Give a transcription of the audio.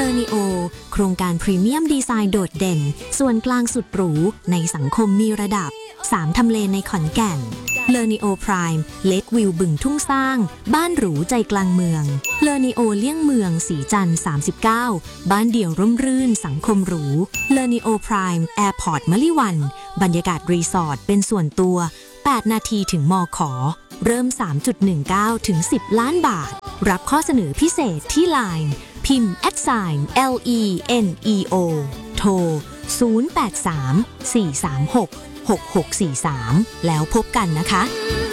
เลอนิโอโครงการพรีเมียมดีไซน์โดดเด่นส่วนกลางสุดหรูในสังคมมีระดับ3ทำเลในขอนแก่นเลอนิโอพรายม์เลควิวบึงทุ่งสร้างบ้านหรูใจกลางเมืองเลอนิโอเลี่ยงเมืองสีจันทร์39บ้านเดี่ยวร่มรื่นสังคมหรูเลอนิโอพรายม์แอร์พอร์ตมะลิวันบรรยากาศรีสอร์ทเป็นส่วนตัว8นาทีถึงมข.เริ่ม 3.19 ถึง 10 ล้านบาทรับข้อเสนอพิเศษที่ LINE พิมพ์ @LENEO โทร 083 436 6643 แล้วพบกันนะคะ